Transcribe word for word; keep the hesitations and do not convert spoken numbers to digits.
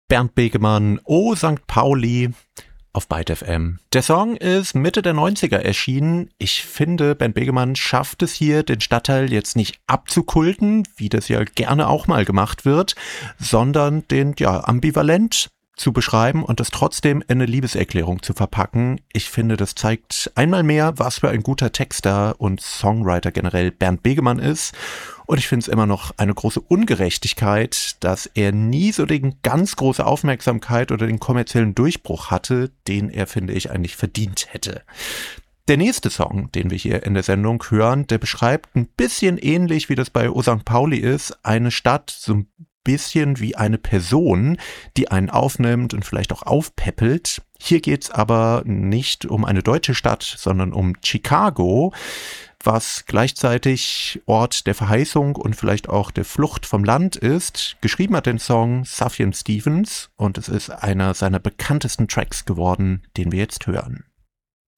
Bernd Begemann, O Sankt Pauli auf Byte F M. Der Song ist Mitte der neunziger erschienen. Ich finde, Bernd Begemann schafft es hier, den Stadtteil jetzt nicht abzukulten, wie das ja gerne auch mal gemacht wird, sondern den ja ambivalent zu beschreiben und das trotzdem in eine Liebeserklärung zu verpacken. Ich finde, das zeigt einmal mehr, was für ein guter Texter und Songwriter generell Bernd Begemann ist. Und ich finde es immer noch eine große Ungerechtigkeit, dass er nie so die ganz große Aufmerksamkeit oder den kommerziellen Durchbruch hatte, den er, finde ich, eigentlich verdient hätte. Der nächste Song, den wir hier in der Sendung hören, der beschreibt ein bisschen ähnlich, wie das bei O Sankt Pauli ist, eine Stadt so ein bisschen wie eine Person, die einen aufnimmt und vielleicht auch aufpäppelt. Hier geht's aber nicht um eine deutsche Stadt, sondern um Chicago, was gleichzeitig Ort der Verheißung und vielleicht auch der Flucht vom Land ist. Geschrieben hat den Song Sufjan Stevens und es ist einer seiner bekanntesten Tracks geworden, den wir jetzt hören.